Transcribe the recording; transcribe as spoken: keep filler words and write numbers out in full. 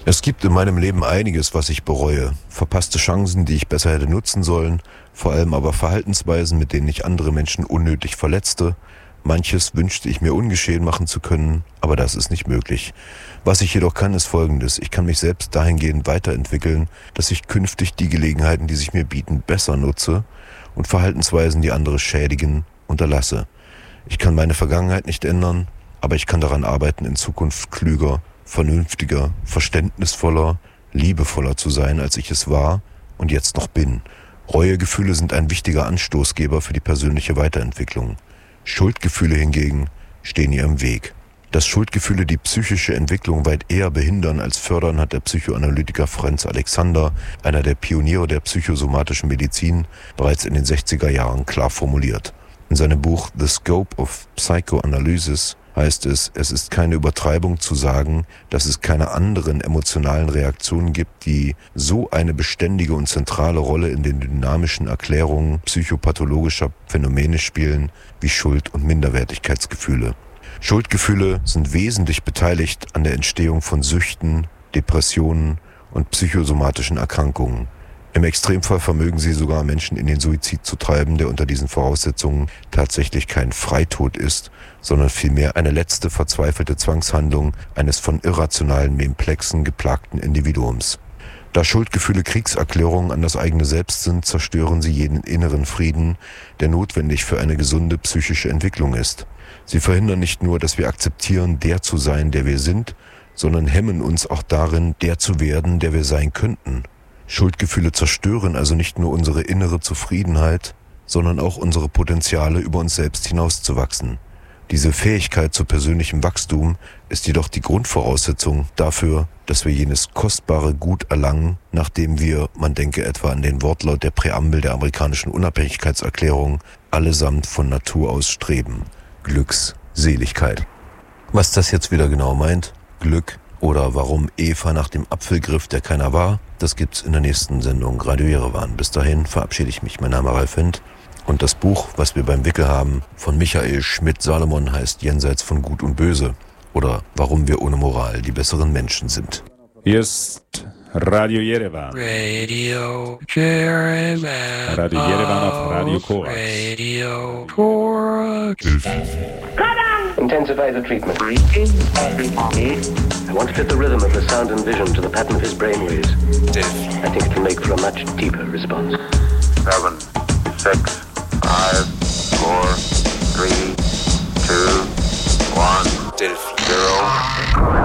Es gibt in meinem Leben einiges, was ich bereue. Verpasste Chancen, die ich besser hätte nutzen sollen, vor allem aber Verhaltensweisen, mit denen ich andere Menschen unnötig verletzte. Manches wünschte ich mir ungeschehen machen zu können, aber das ist nicht möglich. Was ich jedoch kann, ist Folgendes. Ich kann mich selbst dahingehend weiterentwickeln, dass ich künftig die Gelegenheiten, die sich mir bieten, besser nutze und Verhaltensweisen, die andere schädigen, unterlasse. Ich kann meine Vergangenheit nicht ändern, aber ich kann daran arbeiten, in Zukunft klüger, vernünftiger, verständnisvoller, liebevoller zu sein, als ich es war und jetzt noch bin. Reuegefühle sind ein wichtiger Anstoßgeber für die persönliche Weiterentwicklung. Schuldgefühle hingegen stehen ihr im Weg. Dass Schuldgefühle die psychische Entwicklung weit eher behindern als fördern, hat der Psychoanalytiker Franz Alexander, einer der Pioniere der psychosomatischen Medizin, bereits in den sechziger Jahren klar formuliert. In seinem Buch The Scope of Psychoanalysis heißt es, es ist keine Übertreibung zu sagen, dass es keine anderen emotionalen Reaktionen gibt, die so eine beständige und zentrale Rolle in den dynamischen Erklärungen psychopathologischer Phänomene spielen wie Schuld- und Minderwertigkeitsgefühle. Schuldgefühle sind wesentlich beteiligt an der Entstehung von Süchten, Depressionen und psychosomatischen Erkrankungen. Im Extremfall vermögen sie sogar Menschen in den Suizid zu treiben, der unter diesen Voraussetzungen tatsächlich kein Freitod ist, sondern vielmehr eine letzte verzweifelte Zwangshandlung eines von irrationalen Memplexen geplagten Individuums. Da Schuldgefühle Kriegserklärungen an das eigene Selbst sind, zerstören sie jeden inneren Frieden, der notwendig für eine gesunde psychische Entwicklung ist. Sie verhindern nicht nur, dass wir akzeptieren, der zu sein, der wir sind, sondern hemmen uns auch darin, der zu werden, der wir sein könnten. Schuldgefühle zerstören also nicht nur unsere innere Zufriedenheit, sondern auch unsere Potenziale, über uns selbst hinauszuwachsen. Diese Fähigkeit zu persönlichem Wachstum ist jedoch die Grundvoraussetzung dafür, dass wir jenes kostbare Gut erlangen, nachdem wir, man denke etwa an den Wortlaut der Präambel der amerikanischen Unabhängigkeitserklärung, allesamt von Natur aus streben. Glückseligkeit. Was das jetzt wieder genau meint, Glück oder warum Eva nach dem Apfel griff, der keiner war, das gibt's in der nächsten Sendung Radio Jerewan. Bis dahin verabschiede ich mich. Mein Name ist Ralf Wendt. Und das Buch, was wir beim Wickel haben, von Michael Schmidt-Salomon heißt Jenseits von Gut und Böse oder Warum wir ohne Moral die besseren Menschen sind. Hier ist Radio Jerewan. Radio Jerewan. Radio Jerewan auf Radio Korax. Radio Korax. Intensify the treatment. I want to fit the rhythm of the sound and vision to the pattern of his brainwaves. I think it can make for a much deeper response. Seven, six, five, four, three, two, one, zero.